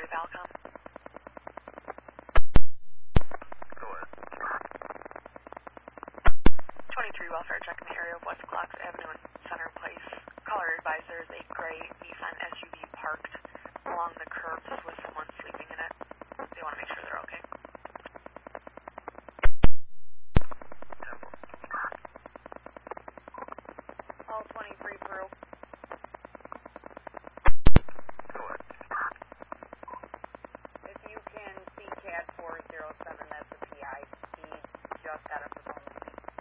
Missouri Falcom. Go ahead. 23 welfare check in the area of West Clocks Avenue and Center Place. Caller advisor is a gray Nissan SUV parked along the curbs with someone